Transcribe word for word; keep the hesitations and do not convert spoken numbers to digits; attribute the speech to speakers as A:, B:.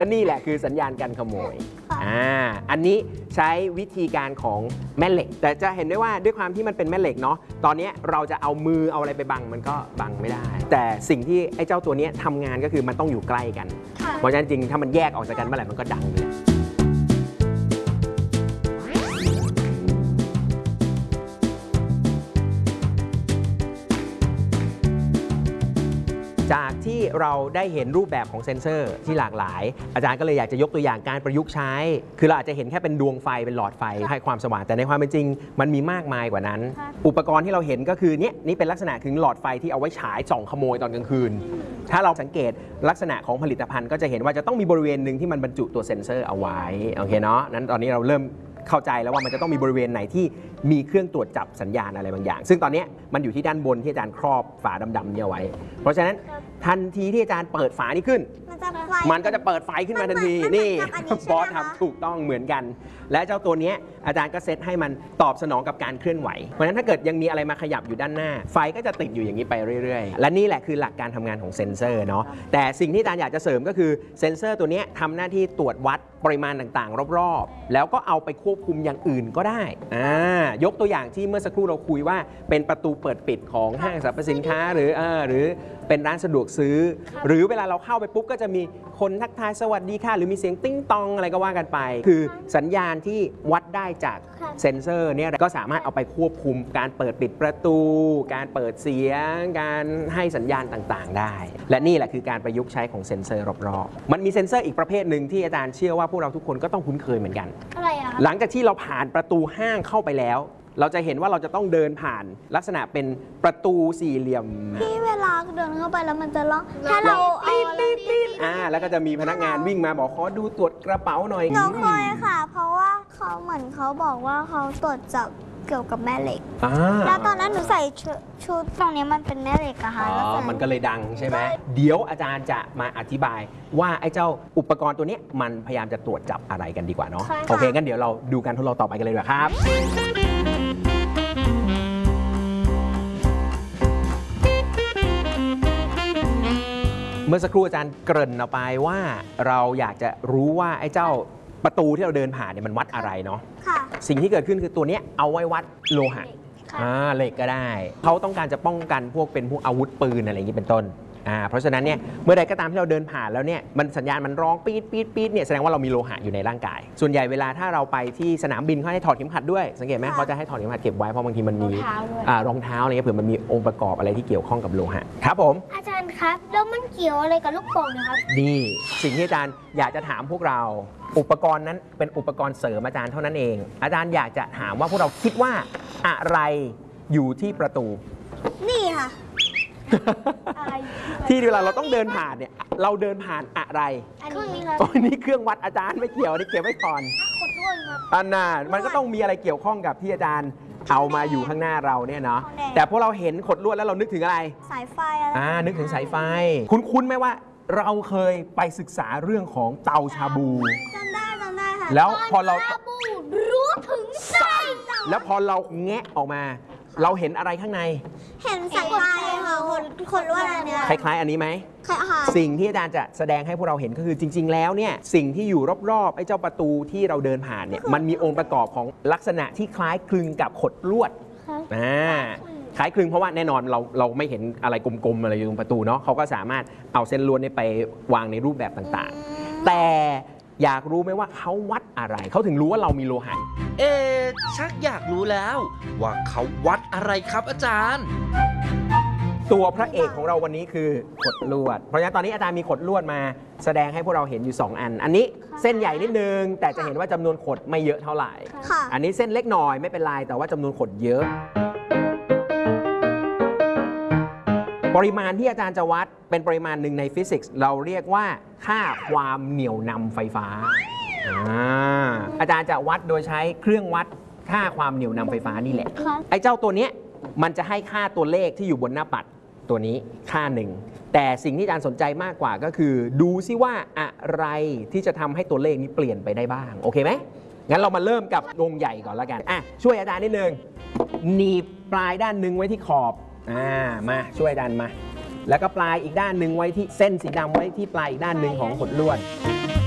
A: นี่แหละคือสัญญาณการขโมยอ่าอันนี้ใช้วิธีการของแม่เหล็กแต่จะเห็นได้ว่าด้วยความที่มันเป็นแม่เหล็กเนาะตอนนี้เราจะเอามือเอาอะไรไปบังมันก็บังไม่ได้แต่สิ่งที่ไอ้เจ้าตัวนี้ทำงานก็คือมันต้องอยู่ใกล้กันเพราะฉะนั้นจริงถ้ามันแยกออกจากกันเมื่อไหร่มันก็ดังเลยจากที่เราได้เห็นรูปแบบของเซ็นเซอร์ที่หลากหลายอาจารย์ก็เลยอยากจะยกตัวอย่างการประยุกต์ใช้คือเราอาจจะเห็นแค่เป็นดวงไฟเป็นหลอดไฟให้ความสว่างแต่ในความเป็นจริงมันมีมากมายกว่านั้นอุปกรณ์ที่เราเห็นก็คือเนี้ยนี่เป็นลักษณะคือหลอดไฟที่เอาไว้ฉายส่องขโมยตอนกลางคืนถ้าเราสังเกตลักษณะของผลิตภัณฑ์ก็จะเห็นว่าจะต้องมีบริเวณหนึ่งที่มันบรรจุตัวเซ็นเซอร์เอาไว้โอเคเนาะนั้นตอนนี้เราเริ่มเข้าใจแล้วว่ามันจะต้องมีบริเวณไหนที่มีเครื่องตรวจจับสัญญาณอะไรบางอย่างซึ่งตอนนี้มันอยู่ที่ด้านบนที่อาจารย์ครอบฝาดำๆเนี่ยไว้เพราะฉะนั้นทันทีที่อาจารย์เปิดฝานี้ขึ้นมันก็จะเปิดไฟขึ้นมาทันทีนี่บอสทำถูกต้องเหมือนกันและเจ้าตัวนี้อาจารย์ก็เซตให้มันตอบสนองกับการเคลื่อนไหวเพราะฉะนั้นถ้าเกิดยังมีอะไรมาขยับอยู่ด้านหน้าไฟก็จะติดอยู่อย่างนี้ไปเรื่อยๆและนี่แหละคือหลักการทำงานของเซ็นเซอร์เนาะแต่สิ่งที่อาจารย์อยากจะเสริมก็คือเซ็นเซอร์ตัวนี้ทำหน้าที่ตรวจวัดปริมาณต่างๆรอบๆแล้วก็เอาไปควบคุมอย่างอื่นก็ได้อ่ายกตัวอย่างที่เมื่อสักครู่เราคุยว่าเป็นประตูเปิดปิดของห้างสรรพสินค้าหรือเออหรือเป็นร้านสะดวกซื้อหรือเวลาเราเข้าไปปุ๊บก็จะมีคนทักทายสวัสดีค่ะหรือมีเสียงติ้งตองอะไรก็ว่ากันไปคือสัญญาณที่วัดได้จากเซ็นเซอร์เนี่ยก็สามารถเอาไปควบคุมการเปิดปิดประตู การเปิดเสียงการให้สัญญาณต่างๆได้และนี่แหละคือการประยุกต์ใช้ของเซ็นเซอร์รอบๆมันมีเซ็นเซอร์อีกประเภทหนึ่งที่อาจารย์เชื่อว่าพวกเราทุกคนก็ต้องคุ้นเคยเหมือนกันอะไรอะหลังจากที่เราผ่านประตูห้างเข้าไปแล้วเราจะเห็นว่าเราจะต้องเดินผ่านลักษณะเป็นประตูสี่เหลี่ยม
B: ที่เวลาเดินเข้าไปแล้วมันจะร้องถ้าเราเอาอะไร
A: อ่าแล้วก็จะมีพนักงานวิ่งมาบอกขอดูตรวจกระเป๋าหน่อย
B: หนูเคยค่ะเพราะว่าเขาเหมือนเขาบอกว่าเขาตรวจจับเกี่ยวกับแม่เหล็กแล้วตอนนั้นหนูใส่ชุดตรงนี้มันเป็นแม่เหล็กอะค่ะ
A: อ๋อมันก็เลยดังใช่ไหมเดี๋ยวอาจารย์จะมาอธิบายว่าไอ้เจ้าอุปกรณ์ตัวนี้มันพยายามจะตรวจจับอะไรกันดีกว่าเนาะโอเคงั้นเดี๋ยวเราดูการทดลองต่อไปกันเลยดีกว่าครับเมื่อสักครู่อาจารย์เกริ่นเอาไปว่าเราอยากจะรู้ว่าไอ้เจ้าประตูที่เราเดินผ่านเนี่ยมันวัดอะไรเนาะสิ่งที่เกิดขึ้นคือตัวนี้เอาไว้วัดโลหะเหล็กก็ได้เขาต้องการจะป้องกันพวกเป็นพวกอาวุธปืนอะไรอย่างนี้เป็นต้นอ่าเพราะฉะนั้นเนี่ยเมื่อใดก็ตามที่เราเดินผ่านแล้วเนี่ยมันสัญญาณมันร้องปี๊ดปี๊ดปี๊ดเนี่ยแสดงว่าเรามีโลหะอยู่ในร่างกายส่วนใหญ่เวลาถ้าเราไปที่สนามบินเขาให้ถอดเข็มขัดด้วยสังเกตไหมเขาจะให้ถอดเข็มขัดเก็บไว้เพราะบางทีมันมีรองเท้าอะไรเงี้ยเผื่อมันมีองค์ประกอบอะไรที่เกี่ยวข้องกับโลหะครับผม
B: อาจารย์ครับแล้วมันเกี่ยวอะไรกับลูกโป่งนะครับ
A: นี่สิ่งที่อาจารย์อยากจะถามพวกเราอุปกรณ์นั้นเป็นอุปกรณ์เสริมอาจารย์เท่านั้นเองอาจารย์อยากจะถามว่าพวกเราคิดว่าอะไรอยู่ที่ประตู
B: นี่ค่ะ
A: ที่เวลาเราต้องเดินผ่านเนี่ยเราเดินผ่านอะไร
B: เครื่องนี้ครับ
A: ตอนนี้เครื่องวัดอาจารย์ไม่เกี่ยวนี่เก็บไว้ก่อน
B: ขดลวดครับ
A: อันน่ะมันก็ต้องมีอะไรเกี่ยวข้องกับที่อาจารย์เอามาอยู่ข้างหน้าเราเนี่ยเนาะแต่พวกเราเห็นขดลวดแล้วเรานึกถึงอะไร
B: สายไฟอะไร
A: อ่านึกถึงสายไฟคุ้นๆไหมว่าเราเคยไปศึกษาเรื่องของเตาชาบู
B: จำได้จำได้ค่ะ
A: แล้วพอเรา
B: ชาบูรู้ถึงไส้
A: แล้วพอเราแงะออกมาเราเห็นอะไรข้างใน
B: เห็นสายไฟค่ะคนคนว่าอะไรเนี่ย
A: คล้ายๆอันนี้ไหมสิ่งที่อาจารย์จะแสดงให้พวกเราเห็นก็คือจริงๆแล้วเนี่ยสิ่งที่อยู่รอบๆไอ้เจ้าประตูที่เราเดินผ่านเนี่ยมันมีองค์ประกอบของลักษณะที่คล้ายคลึงกับขดลวดอ่าคล้ายคลึงเพราะว่าแน่นอนเราเราไม่เห็นอะไรกลมๆอะไรอยู่ตรงประตูเนาะเขาก็สามารถเอาเส้นลวดนี้ไปวางในรูปแบบต่างๆแต่อยากรู้ไหมว่าเขาวัดอะไรเขาถึงรู้ว่าเรามีโลหะ
C: เอ๊ะชักอยากรู้แล้วว่าเขาวัดอะไรครับอาจารย์
A: ตัวพระเอกของเราวันนี้คือขดลวดเพราะฉะนั้นตอนนี้อาจารย์มีขดลวดมาแสดงให้พวกเราเห็นอยู่สองอันอันนี้เส้นใหญ่นิดนึงแต่จะเห็นว่าจำนวนขดไม่เยอะเท่าไหร่อันนี้เส้นเล็กหน่อยไม่เป็นไรแต่ว่าจำนวนขดเยอะปริมาณที่อาจารย์จะวัดเป็นปริมาณหนึ่งในฟิสิกส์เราเรียกว่าค่าความเหนี่ยวนำไฟฟ้า อาอาจารย์จะวัดโดยใช้เครื่องวัดค่าความเหนี่ยวนำไฟฟ้านี่แหละไอ้เจ้าตัวนี้มันจะให้ค่าตัวเลขที่อยู่บนหน้าปัดตัวนี้ค่าหนึ่งแต่สิ่งที่อาจารย์สนใจมากกว่าก็คือดูซิว่าอะไรที่จะทำให้ตัวเลขนี้เปลี่ยนไปได้บ้างโอเคไหมงั้นเรามาเริ่มกับวงใหญ่ก่อนแล้วกันอ่ะช่วยอาจารย์นิดนึงหนีบปลายด้านหนึ่งไว้ที่ขอบอ่ามาช่วยดันมาแล้วก็ปลายอีกด้านหนึ่งไว้ที่เส้นสีดำไว้ที่ปลายอีกด้านหนึ่งของขดลวด